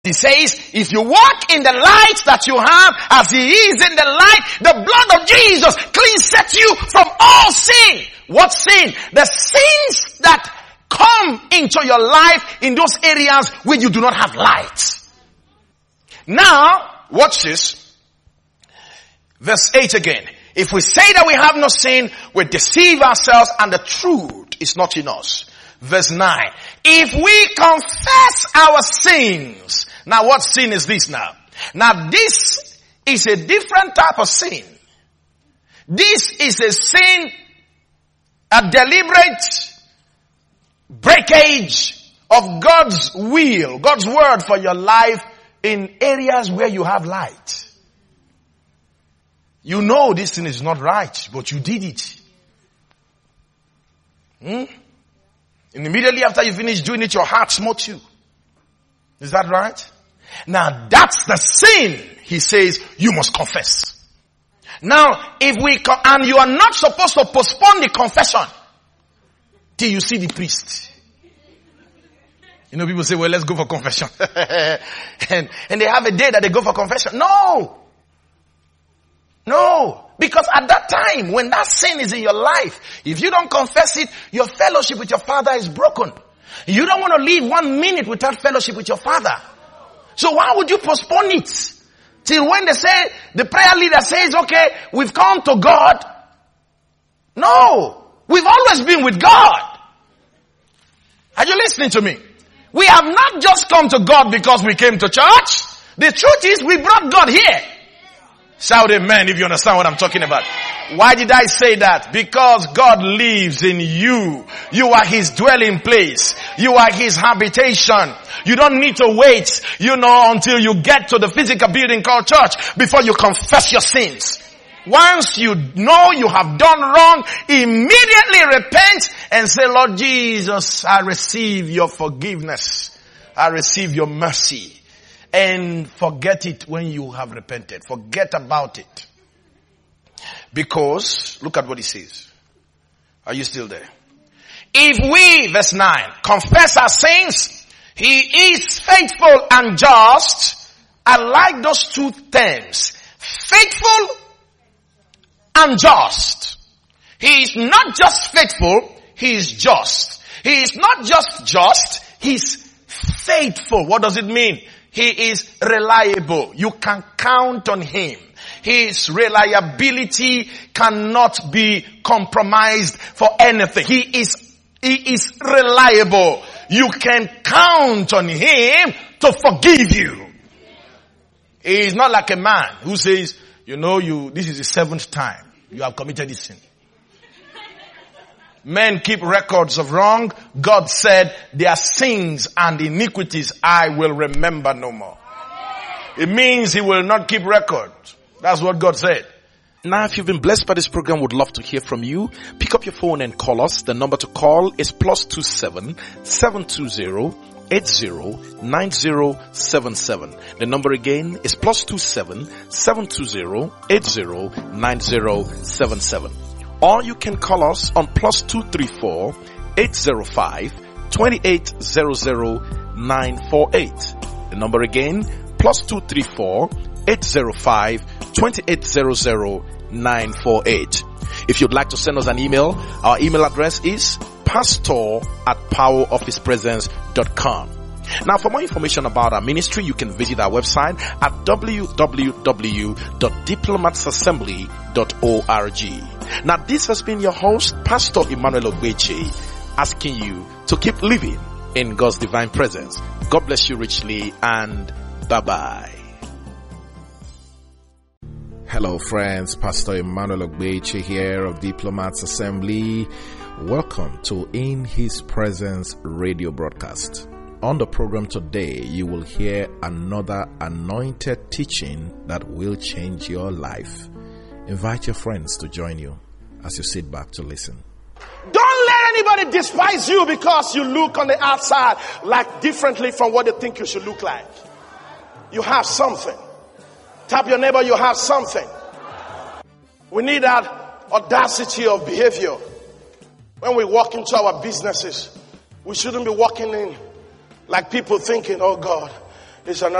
He says, if you walk in the light that you have as he is in the light, the blood of Jesus cleanses you from all sin. What sin? The sins that come into your life in those areas where you do not have light. Now, watch this. Verse 8 again. If we say that we have no sin, we deceive ourselves and the truth is not in us. Verse 9. If we confess our sins. Now what sin is this now? Now this is a different type of sin. This is a sin, a deliberate breakage of God's will, God's word for your life in areas where you have light. You know this thing is not right, but you did it. And immediately after you finish doing it, your heart smote you. Is that right? Now that's the sin, he says, you must confess. Now, and you are not supposed to postpone the confession till you see the priest. You know, people say, well, let's go for confession. and they have a day that they go for confession. No. Because at that time, when that sin is in your life, if you don't confess it, your fellowship with your Father is broken. You don't want to live 1 minute without fellowship with your Father. So why would you postpone it? Till when they say, the prayer leader says, okay, we've come to God. No. We've always been with God. Are you listening to me? We have not just come to God because we came to church. The truth is we brought God here. Shout amen if you understand what I'm talking about. Why did I say that? Because God lives in you. You are his dwelling place. You are his habitation. You don't need to wait, until you get to the physical building called church before you confess your sins. Once you know you have done wrong, immediately repent and say, Lord Jesus, I receive your forgiveness. I receive your mercy. And forget it when you have repented. Forget about it. Because, look at what he says. Are you still there? If we, verse 9, confess our sins, he is faithful and just. I like those two terms. Faithful and just. He is not just faithful, he is just. He is not just, he's faithful. What does it mean? He is reliable. You can count on him. His reliability cannot be compromised for anything. He is reliable. You can count on him to forgive you. He is not like a man who says, this is the 7th time you have committed this sin. Men keep records of wrong. God said, their sins and iniquities I will remember no more. It means he will not keep record. That's what God said. Now, if you've been blessed by this program, would love to hear from you. Pick up your phone and call us. The number to call is +27 720 809077. The number again is +27 720 809077. Or you can call us on +234 805 2800948. The number again, +234 805 2800948. If you'd like to send us an email, our email address is pastor@powerofhispresence.com. Now, for more information about our ministry, you can visit our website at www.diplomatsassembly.org. Now, this has been your host, Pastor Emmanuel Ogbeche, asking you to keep living in God's divine presence. God bless you richly, and bye-bye. Hello friends, Pastor Emmanuel Ogbeche here of Diplomats Assembly. Welcome to In His Presence radio broadcast. On the program today, you will hear another anointed teaching that will change your life. Invite your friends to join you as you sit back to listen. Don't let anybody despise you because you look on the outside like differently from what they think you should look like. You have something. Tap your neighbor, you have something. We need that audacity of behavior. When we walk into our businesses, we shouldn't be walking in like people thinking, oh God, It's another